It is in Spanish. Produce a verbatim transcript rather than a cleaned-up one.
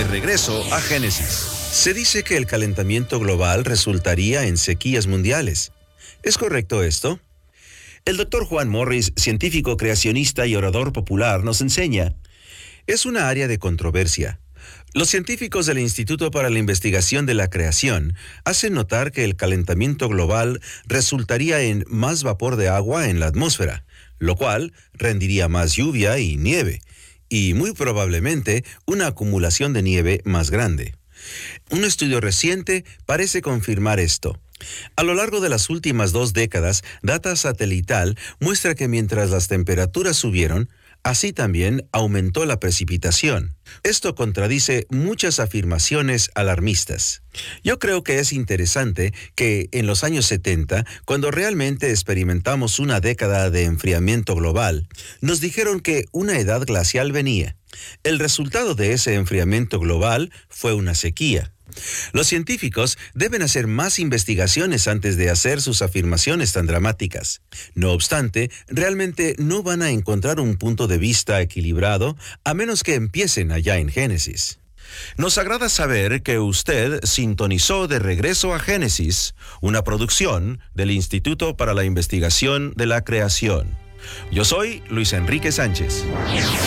De regreso a Génesis. Se dice que el calentamiento global resultaría en sequías mundiales. ¿Es correcto esto? El doctor Juan Morris, científico creacionista y orador popular, nos enseña. Es una área de controversia. Los científicos del Instituto para la Investigación de la Creación hacen notar que el calentamiento global resultaría en más vapor de agua en la atmósfera, lo cual rendiría más lluvia y nieve, y muy probablemente una acumulación de nieve más grande. Un estudio reciente parece confirmar esto. A lo largo de las últimas dos décadas, data satelital muestra que mientras las temperaturas subieron, así también aumentó la precipitación. Esto contradice muchas afirmaciones alarmistas. Yo creo que es interesante que en los años setenta, cuando realmente experimentamos una década de enfriamiento global, nos dijeron que una edad glacial venía. El resultado de ese enfriamiento global fue una sequía. Los científicos deben hacer más investigaciones antes de hacer sus afirmaciones tan dramáticas. No obstante, realmente no van a encontrar un punto de vista equilibrado a menos que empiecen allá en Génesis. Nos agrada saber que usted sintonizó de regreso a Génesis, una producción del Instituto para la Investigación de la Creación. Yo soy Luis Enrique Sánchez.